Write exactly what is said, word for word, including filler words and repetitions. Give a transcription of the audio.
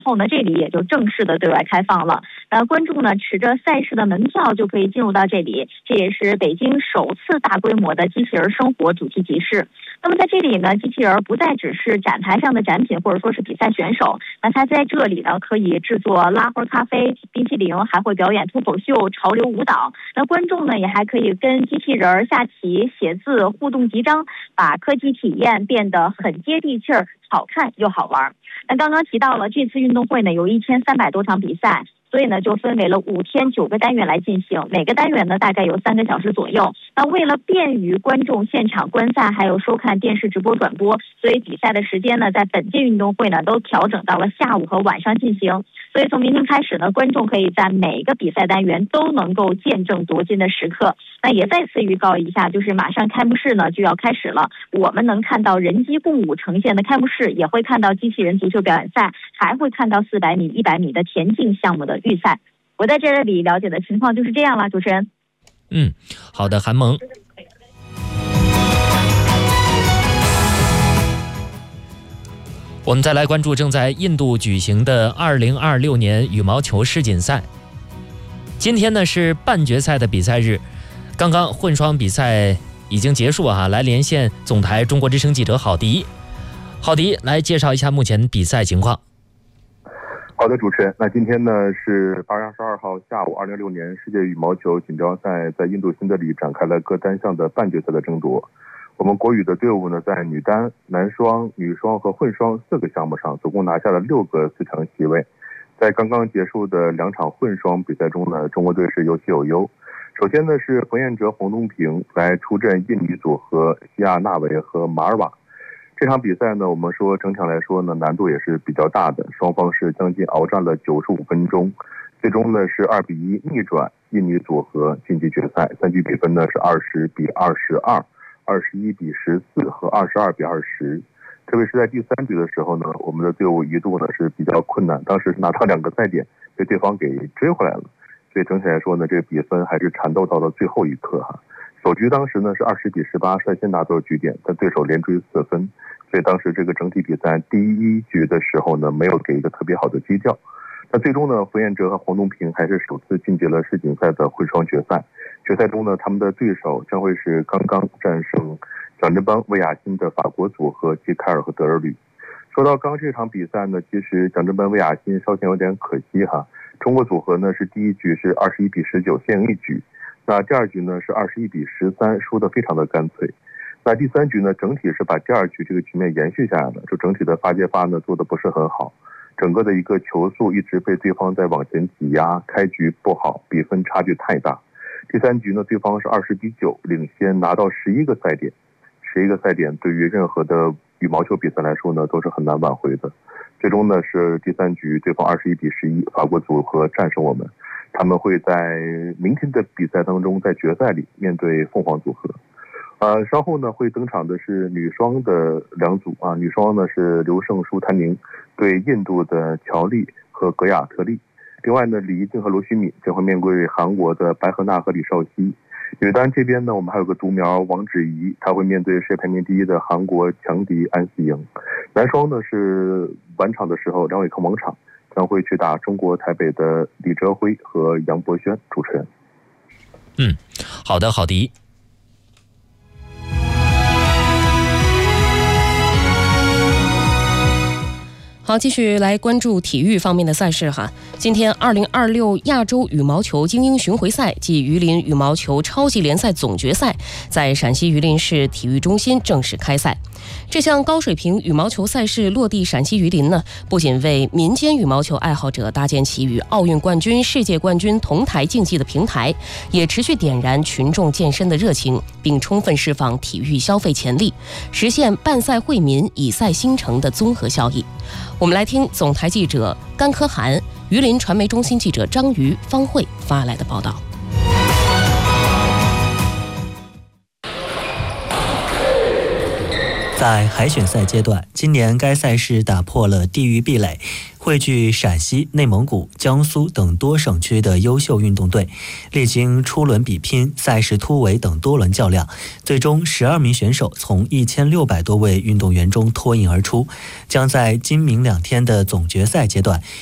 后呢，这里也就正式的对外开放了。呃，观众呢持着赛事的门票就可以进入到这里，这也是北京首次大规模的机器人生活主题集市。那么在这里呢，机器人不再只是展台上的展品或者说是比赛选手，那它在这里呢可以制作拉花咖啡、冰淇淋，还会表演脱口秀、潮流舞蹈。那观众呢也还可以跟机器人下棋、写字、互动集章，把科技体验变得很接地气儿、好看又好玩。那刚刚提到了这次运动会呢有一千三百多场比赛，所以呢就分为了五天九个单元来进行，每个单元呢大概有三个小时左右。那为了便于观众现场观赛还有收看电视直播转播，所以比赛的时间呢在本届运动会呢都调整到了下午和晚上进行。所以从明天开始呢，观众可以在每一个比赛单元都能够见证夺金的时刻。那也再次预告一下，就是马上开幕式呢就要开始了，我们能看到人机共舞呈现的开幕式，也会看到机器人足球表演赛，还会看到四百米、一百米的田径项目的预赛。我在这里了解的情况就是这样了，主持人。 嗯，好的，韩萌。我们再来关注正在印度举行的二零二六年羽毛球世锦赛。今天呢是半决赛的比赛日，刚刚混双比赛已经结束啊，来连线总台中国之声记者郝迪。郝迪来介绍一下目前比赛情况。 好的，主持人，那今天呢是八月二十二号下午，二零二六年世界羽毛球锦标赛在印度新德里展开了各单项的半决赛的争夺。我们国羽的队伍呢，在女单、男双、女双和混双四个项目上，总共拿下了六个四强席位。在刚刚结束的两场混双比赛中呢，中国队是有起有忧。首先呢是冯彦哲、洪东平来出阵印尼组合西亚纳维和马尔瓦。这场比赛呢，我们说整场来说呢，难度也是比较大的，双方是将近鏖战了九十五分钟，最终呢是二比一逆转印尼组合晋级决赛，三局比分呢是二十比二十二、二十一比十四和二十二比二十。特别是在第三局的时候呢，我们的队伍一度呢是比较困难，当时是拿到两个赛点被对方给追回来了，所以整体来说呢，这个比分还是缠斗到了最后一刻哈。首局当时呢是二十比十八率先拿到了局点，但对手连追四分，所以当时这个整体比赛第一局的时候呢，没有给一个特别好的基调。那最终呢，冯彦哲和洪东平还是首次晋级了世锦赛的混双决赛。决赛中呢，他们的对手将会是刚刚战胜蒋振邦、魏雅欣的法国组合吉凯尔和德尔吕。说到刚这场比赛呢，其实蒋振邦、魏雅欣稍显有点可惜哈。中国组合呢是第一局是二十一比十九先赢一局，那第二局呢是二十一比十三，输得非常的干脆。那第三局呢，整体是把第二局这个局面延续下来了，就整体的发接发呢做得不是很好，整个的一个球速一直被对方在往前挤压，开局不好，比分差距太大。第三局呢，对方是二十比九领先，拿到十一个赛点，十一个赛点对于任何的羽毛球比赛来说呢，都是很难挽回的。最终呢是第三局对方二十一比十一，法国组合战胜我们，他们会在明天的比赛当中，在决赛里面对凤凰组合。呃，稍后呢会登场的是女双的两组啊，女双呢是刘胜书、谭宁对印度的乔丽和格亚特利。另外呢，李怡静和罗虚敏将会面对韩国的白河娜和李少熙。女单这边呢，我们还有个独苗王芷怡，她会面对世界排名第一的韩国强敌安思莹。男双呢是晚场的时候，梁伟康王场将会去打中国台北的李哲辉和杨博轩。主持人。 嗯，好的，郝迪。 好，继续来关注体育方面的赛事哈。今天二零二六亚洲羽毛球精英巡回赛暨榆林羽毛球超级联赛总决赛在陕西榆林市体育中心正式开赛。这项高水平羽毛球赛事落地陕西榆林呢，不仅为民间羽毛球爱好者搭建起与奥运冠军、世界冠军同台竞技的平台，也持续点燃群众健身的热情，并充分释放体育消费潜力，实现办赛惠民、以赛兴城的综合效益。我们来听总台记者甘科涵、榆林传媒中心记者张瑜、方慧发来的报道。 在海选赛阶段，今年该赛事打破了地域壁垒，汇聚陕西、内蒙古、江苏等多省区的优秀运动队，历经初轮比拼、赛事突围等多轮较量，最终十二名选手从一千六百多位运动员中脱颖而出，将在今明两天的总决赛阶段